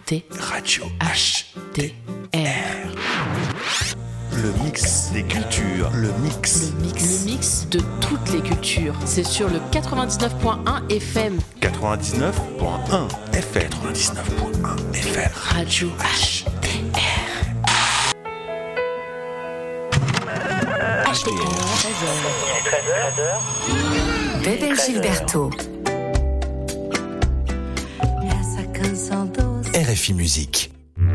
écoutez Radio HDR. Le mix des cultures. Le mix De toutes les cultures. C'est sur le 99.1 FM. 99.1 FM. 99.1 FM. Radio HDR. Bébé Gilberto. RFI Musique.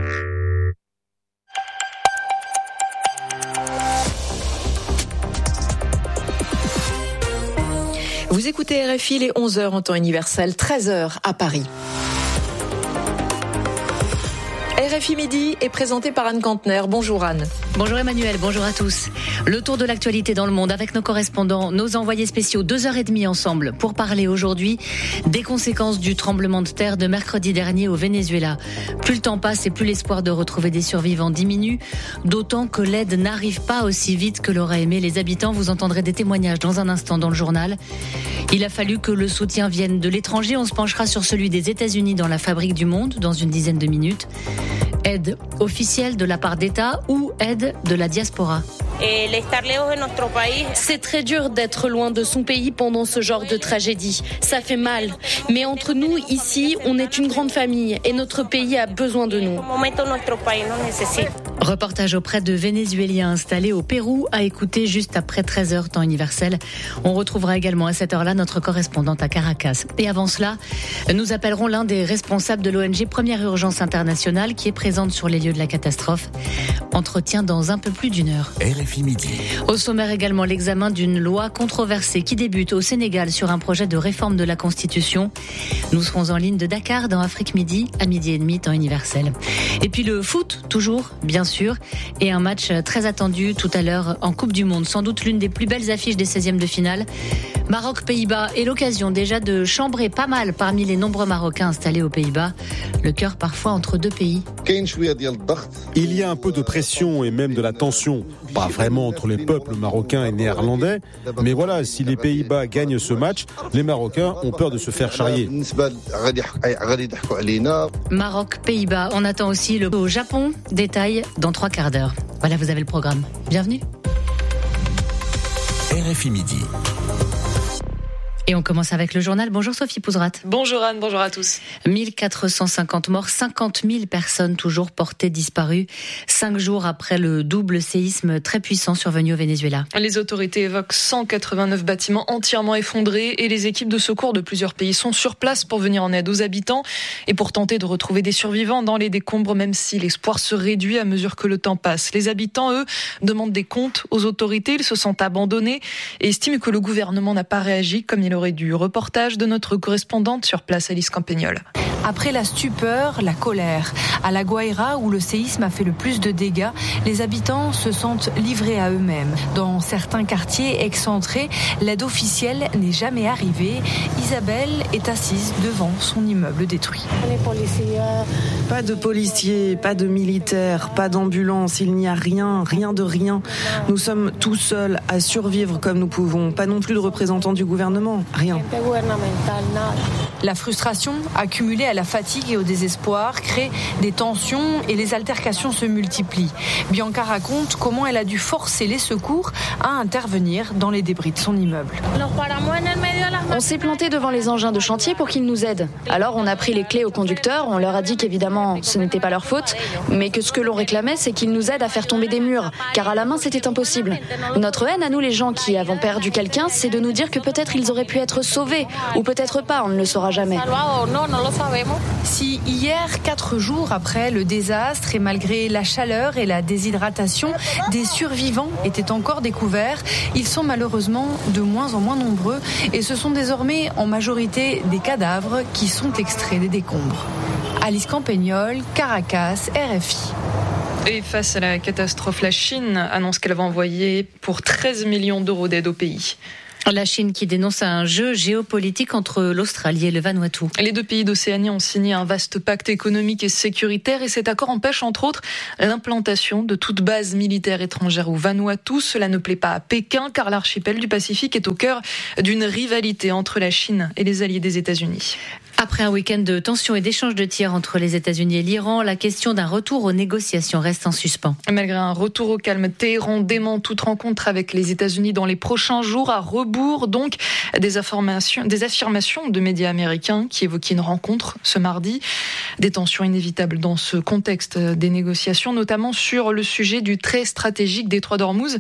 Vous écoutez RFI, les 11h en temps universel, 13h à Paris. RFI Midi est présenté par Anne Kantner. Bonjour Anne. Bonjour Emmanuel, bonjour à tous. Le tour de l'actualité dans le monde avec nos correspondants, nos envoyés spéciaux, 2h30 ensemble pour parler aujourd'hui des conséquences du tremblement de terre de mercredi dernier au Venezuela. Plus le temps passe et plus l'espoir de retrouver des survivants diminue, d'autant que l'aide n'arrive pas aussi vite que l'auraient aimé les habitants. Vous entendrez des témoignages dans un instant dans le journal. Il a fallu que le soutien vienne de l'étranger. On se penchera sur celui des États-Unis dans la fabrique du monde dans une dizaine de minutes. Aide officielle de la part d'État ou aide de la diaspora? C'est très dur d'être loin de son pays pendant ce genre de tragédie. Ça fait mal. Mais entre nous, ici, on est une grande famille et notre pays a besoin de nous. Reportage auprès de Vénézuéliens installés au Pérou à écouter juste après 13h temps universel. On retrouvera également à cette heure-là notre correspondante à Caracas. Et avant cela, nous appellerons l'un des responsables de l'ONG Première Urgence Internationale qui est présente sur les lieux de la catastrophe. Entretien dans un peu plus d'une heure. RFI Midi. Au sommaire également l'examen d'une loi controversée qui débute au Sénégal sur un projet de réforme de la Constitution. Nous serons en ligne de Dakar dans Afrique Midi à 12h30 temps universel. Et puis le foot, toujours, bien sûr, et un match très attendu tout à l'heure en Coupe du Monde. Sans doute l'une des plus belles affiches des 16e de finale. Maroc-Pays-Bas et l'occasion déjà de chambrer pas mal parmi les nombreux Marocains installés aux Pays-Bas. Le cœur parfois entre deux pays. Il y a un peu de pression et même de la tension. Pas vraiment entre les peuples marocains et néerlandais. Mais voilà, si les Pays-Bas gagnent ce match, les Marocains ont peur de se faire charrier. Maroc-Pays-Bas. On attend aussi le au Japon. Détail dans 3 quarts d'heure. Voilà, vous avez le programme. Bienvenue. RFI Midi. Et on commence avec le journal. Bonjour Sophie Pouzrat. Bonjour Anne, bonjour à tous. 1450 morts, 50 000 personnes toujours portées disparues, 5 jours après le double séisme très puissant survenu au Venezuela. Les autorités évoquent 189 bâtiments entièrement effondrés et les équipes de secours de plusieurs pays sont sur place pour venir en aide aux habitants et pour tenter de retrouver des survivants dans les décombres, même si l'espoir se réduit à mesure que le temps passe. Les habitants, eux, demandent des comptes aux autorités, ils se sentent abandonnés et estiment que le gouvernement n'a pas réagi comme il aurait dû. Reportage de notre correspondante sur place, Alice Campagnol. Après la stupeur, la colère. À La Guaira, où le séisme a fait le plus de dégâts, les habitants se sentent livrés à eux-mêmes. Dans certains quartiers excentrés, l'aide officielle n'est jamais arrivée. Isabelle est assise devant son immeuble détruit. Pas de policiers, pas de militaires, pas d'ambulance, il n'y a rien, rien de rien. Nous sommes tout seuls à survivre comme nous pouvons. Pas non plus de représentants du gouvernement, rien. La frustration, accumulée à la fatigue et au désespoir, crée des tensions et les altercations se multiplient. Bianca raconte comment elle a dû forcer les secours à intervenir dans les débris de son immeuble. On s'est planté devant les engins de chantier pour qu'ils nous aident. Alors on a pris les clés aux conducteurs, on leur a dit qu'évidemment ce n'était pas leur faute, mais que ce que l'on réclamait c'est qu'ils nous aident à faire tomber des murs, car à la main c'était impossible. Notre haine à nous les gens qui avons perdu quelqu'un, c'est de nous dire que peut-être ils auraient pu être sauvés, ou peut-être pas, on ne le saura jamais. Si hier, 4 jours après le désastre et malgré la chaleur et la déshydratation, des survivants étaient encore découverts, ils sont malheureusement de moins en moins nombreux et ce sont désormais en majorité des cadavres qui sont extraits des décombres. Alice Campagnol, Caracas, RFI. Et face à la catastrophe, la Chine annonce qu'elle va envoyer pour 13 millions d'euros d'aide au pays. La Chine qui dénonce un jeu géopolitique entre l'Australie et le Vanuatu. Les deux pays d'Océanie ont signé un vaste pacte économique et sécuritaire et cet accord empêche entre autres l'implantation de toute base militaire étrangère au Vanuatu. Cela ne plaît pas à Pékin car l'archipel du Pacifique est au cœur d'une rivalité entre la Chine et les alliés des États-Unis. Après un week-end de tensions et d'échanges de tirs entre les États-Unis et l'Iran, la question d'un retour aux négociations reste en suspens. Malgré un retour au calme, Téhéran dément toute rencontre avec les États-Unis dans les prochains jours, à rebours donc des affirmations de médias américains qui évoquaient une rencontre ce mardi. Des tensions inévitables dans ce contexte des négociations, notamment sur le sujet du très stratégique détroit d'Ormuz,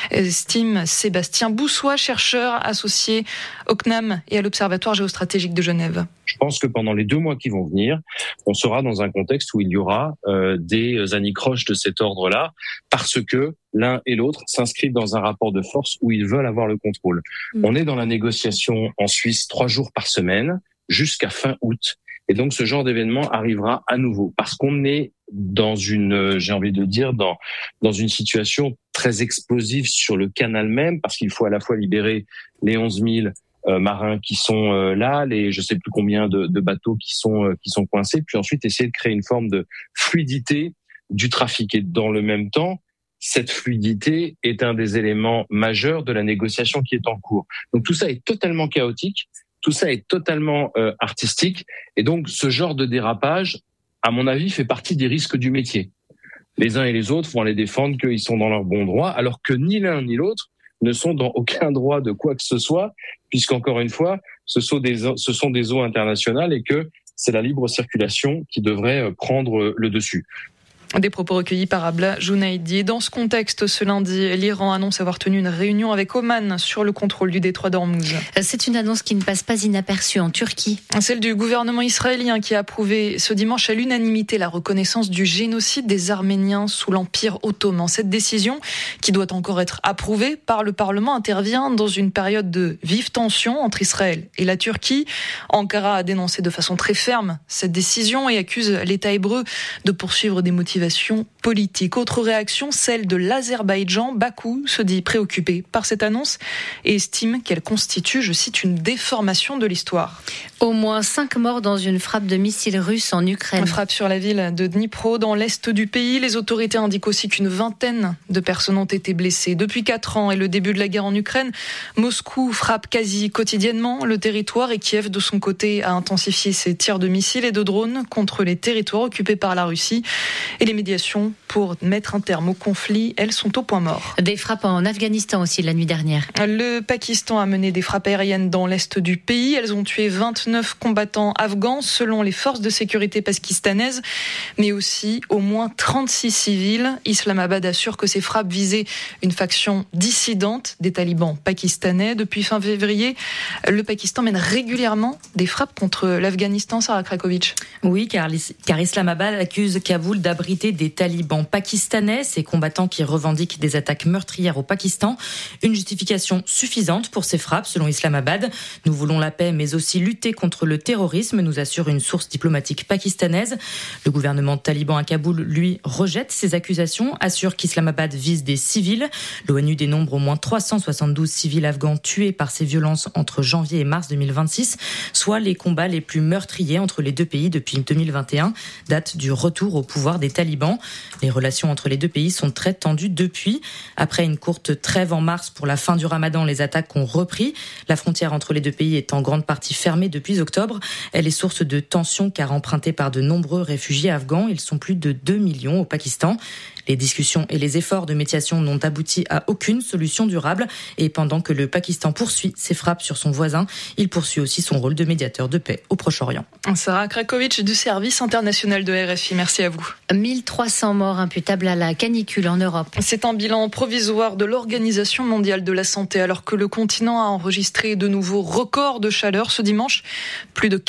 estime Sébastien Boussois, chercheur associé au CNAM et à l'Observatoire géostratégique de Genève. Je pense que pendant les 2 mois qui vont venir, on sera dans un contexte où il y aura des anicroches de cet ordre-là, parce que l'un et l'autre s'inscrivent dans un rapport de force où ils veulent avoir le contrôle. On est dans la négociation en Suisse 3 jours par semaine jusqu'à fin août. Et donc ce genre d'événement arrivera à nouveau, parce qu'on est dans une, j'ai envie de dire, dans une situation très explosive sur le canal même, parce qu'il faut à la fois libérer les 11 000 marins qui sont là, les je sais plus combien de bateaux qui sont coincés, puis ensuite essayer de créer une forme de fluidité du trafic. Et dans le même temps, cette fluidité est un des éléments majeurs de la négociation qui est en cours. Donc tout ça est totalement chaotique, tout ça est totalement artistique, et donc ce genre de dérapage, à mon avis, fait partie des risques du métier. Les uns et les autres vont aller défendre qu'ils sont dans leur bon droit, alors que ni l'un ni l'autre ne sont dans aucun droit de quoi que ce soit, puisqu'encore une fois, ce sont des eaux internationales et que c'est la libre circulation qui devrait prendre le dessus. Des propos recueillis par Abla Jounaidi. Dans ce contexte, ce lundi, l'Iran annonce avoir tenu une réunion avec Oman sur le contrôle du détroit d'Ormuz. C'est une annonce qui ne passe pas inaperçue en Turquie. Celle du gouvernement israélien qui a approuvé ce dimanche à l'unanimité la reconnaissance du génocide des Arméniens sous l'Empire ottoman. Cette décision, qui doit encore être approuvée par le Parlement, intervient dans une période de vive tension entre Israël et la Turquie. Ankara a dénoncé de façon très ferme cette décision et accuse l'État hébreu de poursuivre des motivations politique. Autre réaction, celle de l'Azerbaïdjan. Bakou se dit préoccupé par cette annonce et estime qu'elle constitue, je cite, une déformation de l'histoire. Au moins 5 morts dans une frappe de missiles russes en Ukraine. Une frappe sur la ville de Dnipro, dans l'est du pays. Les autorités indiquent aussi qu'une vingtaine de personnes ont été blessées. Depuis 4 ans et le début de la guerre en Ukraine, Moscou frappe quasi quotidiennement le territoire et Kiev, de son côté, a intensifié ses tirs de missiles et de drones contre les territoires occupés par la Russie. Et les médiations pour mettre un terme au conflit, elles sont au point mort. Des frappes en Afghanistan aussi la nuit dernière. Le Pakistan a mené des frappes aériennes dans l'est du pays. Elles ont tué 29 combattants afghans selon les forces de sécurité pakistanaises, mais aussi au moins 36 civils. Islamabad assure que ces frappes visaient une faction dissidente des talibans pakistanais. Depuis fin février, le Pakistan mène régulièrement des frappes contre l'Afghanistan. Sarah Krakovic. Oui, car Islamabad accuse Kaboul d'abriter des talibans pakistanais, ces combattants qui revendiquent des attaques meurtrières au Pakistan. Une justification suffisante pour ces frappes, selon Islamabad. Nous voulons la paix, mais aussi lutter contre le terrorisme, nous assure une source diplomatique pakistanaise. Le gouvernement taliban à Kaboul, lui, rejette ces accusations, assure qu'Islamabad vise des civils. L'ONU dénombre au moins 372 civils afghans tués par ces violences entre janvier et mars 2026, soit les combats les plus meurtriers entre les deux pays depuis 2021, date du retour au pouvoir des talibans. Les relations entre les deux pays sont très tendues depuis. Après une courte trêve en mars pour la fin du Ramadan, les attaques ont repris. La frontière entre les deux pays est en grande partie fermée depuis octobre. Elle est source de tensions car empruntée par de nombreux réfugiés afghans. Ils sont plus de 2 millions au Pakistan. Les discussions et les efforts de médiation n'ont abouti à aucune solution durable. Et pendant que le Pakistan poursuit ses frappes sur son voisin, il poursuit aussi son rôle de médiateur de paix au Proche-Orient. Sarah Krakovic du service international de RFI. Merci à vous. 1300 morts imputables à la canicule en Europe. C'est un bilan provisoire de l'Organisation mondiale de la santé, alors que le continent a enregistré de nouveaux records de chaleur ce dimanche. Plus de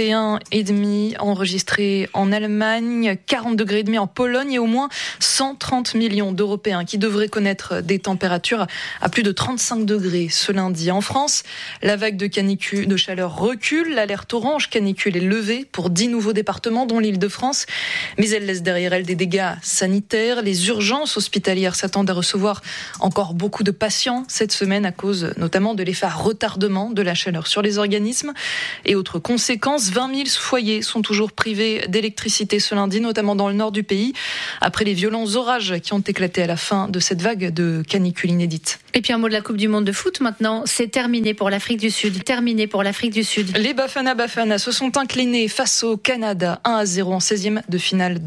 41,5 enregistrés en Allemagne, 40 degrés et demi en Pologne et au moins 130 millions d'Européens qui devraient connaître des températures à plus de 35 degrés ce lundi. En France, la vague de chaleur recule. L'alerte orange canicule est levée pour 10 nouveaux départements, dont l'Île-de-France. Mais elle laisse derrière elle des dégâts sanitaires. Les urgences hospitalières s'attendent à recevoir encore beaucoup de patients cette semaine à cause notamment de l'effet retardement de la chaleur sur les organismes. Et autres conséquences, 20 000 foyers sont toujours privés d'électricité ce lundi, notamment dans le nord du pays, après les violents aux orages qui ont éclaté à la fin de cette vague de canicule inédite. Et puis un mot de la Coupe du Monde de foot maintenant. C'est terminé pour l'Afrique du Sud. Les Bafana se sont inclinés face au Canada 1-0 en 16e de finale.